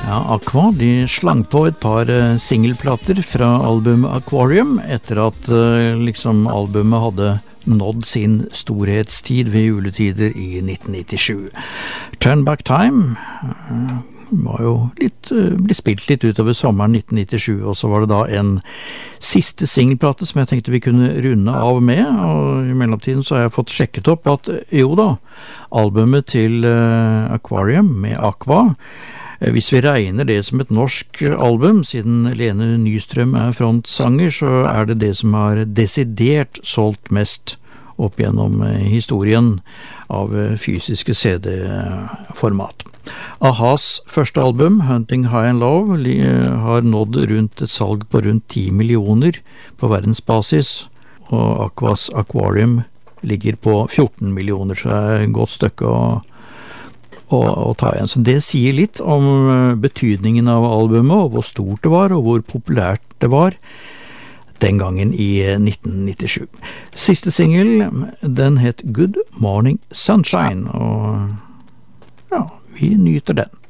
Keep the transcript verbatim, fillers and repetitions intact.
Ja, Aqua, de slang på et par uh, singelplater fra albumet Aquarium etter at uh, liksom albumet hadde nådd sin storhetstid ved juletider i nitten nittisju. Turn Back Time uh, var jo litt, uh, ble spilt litt utover sommeren nitten nittisju, og så var det da en siste singelplate som jeg tenkte vi kunne runde av med, og i mellomtiden så har jeg fått sjekket opp at jo da, albumet til uh, Aquarium med Aqua, hvis vi regner det som et norsk album, siden Lene Nystrøm er frontsanger, så er det det som har desidert solgt mest opp gjennom historien av fysiske C D-format. A-has første album, Hunting High and Low, har nådd rundt et salg på rundt ti millioner på verdensbasis, og Aquas Aquarium ligger på fjorten millioner, så det er et godt stykke å Å, å ta igjen. Så det sier litt om betydningen av albumet, og hvor stort det var, og hvor populært det var den gangen i nitten nittisju. Siste single, den het Good Morning Sunshine, og ja, vi nyter den.